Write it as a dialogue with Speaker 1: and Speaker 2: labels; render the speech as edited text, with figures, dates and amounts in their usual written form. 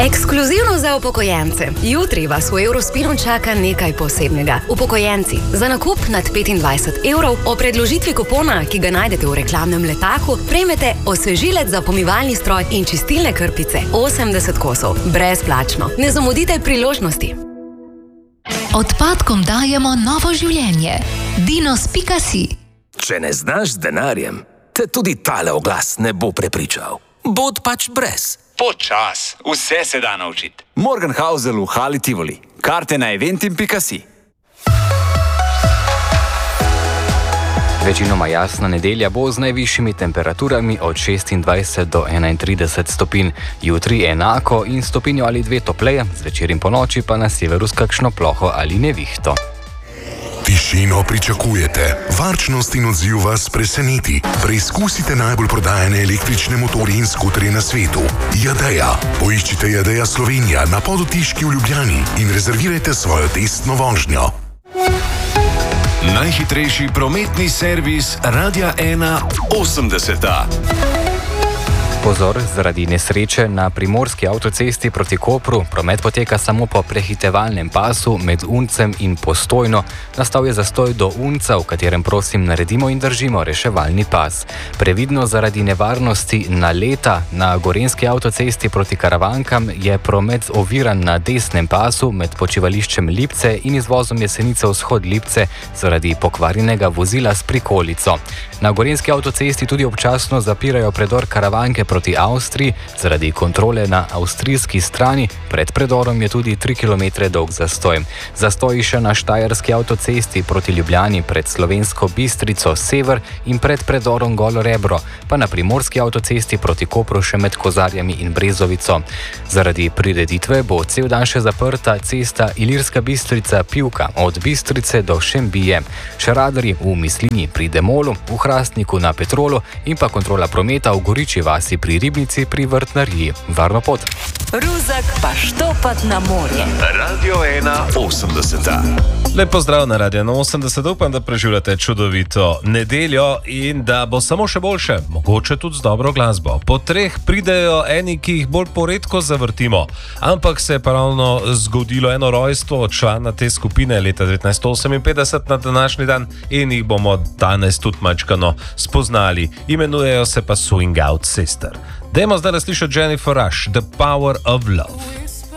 Speaker 1: Ekskluzivno za upokojence. Jutri vas v Eurospinu čaka nekaj posebnega. Upokojenci, za nakup nad 25 evrov o predložitvi kupona, ki ga najdete v reklamnem letaku, prejmete osvežilec za pomivalni stroj in čistilne krpice 80 kosov. Brezplačno. Ne zamudite priložnosti.
Speaker 2: Odpadkom dajemo novo življenje. Dinos.si.
Speaker 3: Če ne znaš z denarjem, te tudi tale oglas ne bo prepričal. Bod pač brez.
Speaker 4: Počas, vse se da naučiti.
Speaker 5: Morgenhausel v Hali Tivoli. Karte na eventim.si.
Speaker 6: Večinoma jasna nedelja bo z najvišjimi temperaturami od 26 do 31 stopinj. Jutri enako in stopinjo ali dve topleje, zvečer in ponoči pa na severu s kakšno ploho ali nevihto.
Speaker 7: Tišino pričakujete, varčnost in odziv vas preseneti. Preizkusite najbolj prodajane električne motorje in skuterje na svetu. Jadeja. Poiščite Jadeja Slovenija na Podotiški v Ljubljani in rezervirajte svojo testno vožnjo.
Speaker 8: Najhitrejši prometni servis Radia 1 80.
Speaker 6: Pozor, zaradi nesreče na primorski avtocesti proti Kopru promet poteka samo po prehitevalnem pasu med Uncem in Postojno. Nastal je zastoj do Unca, v katerem prosim naredimo in držimo reševalni pas. Previdno zaradi nevarnosti naleta na gorenski avtocesti proti Karavankam je promet oviran na desnem pasu med počivališčem Lipce in izvozom Jesenice vzhod Lipce zaradi pokvarjenega vozila s prikolico. Na gorenski avtocesti tudi občasno zapirajo predor Karavanke proti Avstriji zaradi kontrole na avstrijski strani. Pred predorom je tudi 3 km dolg zastoj. Zastoj še na štajerski avtocesti proti Ljubljani pred Slovensko Bistrico sever in pred predorom Golo Rebro, pa na primorski avtocesti proti Kopru še med Kozarjami in Brezovico. Zaradi prireditve bo cel dan še zaprta cesta Ilirska Bistrica-Pivka od Bistrice do Šembije. Še radarji v Mislini pri Demolu, v Hrastniku na Petrolu in pa kontrola prometa v Goriči vasi pri Ribnici pri Vrtnarji. Varno pot.
Speaker 2: Ruzak pa štopat na morje.
Speaker 8: Radio 1 80.
Speaker 9: Lep pozdrav na Radio 80. Upam, da preživljate čudovito nedeljo in da bo samo še boljše, mogoče tudi z dobro glasbo. Po treh pridejo eni, ki jih bolj poredko zavrtimo, ampak se je pravno zgodilo eno rojstvo člana te skupine leta 1958 na današnji dan in jih bomo danes tudi mačkano spoznali. Imenujejo se pa Swing Out Sister. Dajmo zdaj slišati Jennifer Rush, The Power of Love.